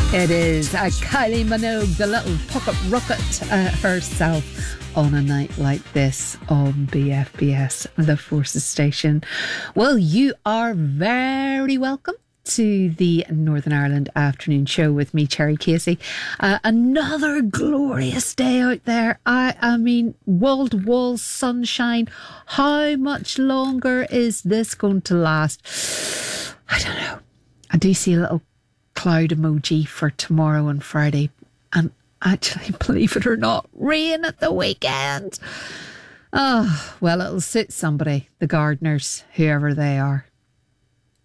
It is Kylie Minogue, the little pocket rocket herself, on a night like this on BFBS, the Forces Station. Well, you are very welcome to the Northern Ireland Afternoon Show with me, Cherry Casey. Another glorious day out there. I mean, wall-to-wall sunshine. How much longer is this going to last? I don't know. I do see a little cloud emoji for tomorrow and Friday, and actually, believe it or not, rain at the weekend. Oh, well, it'll suit somebody, the gardeners, whoever they are.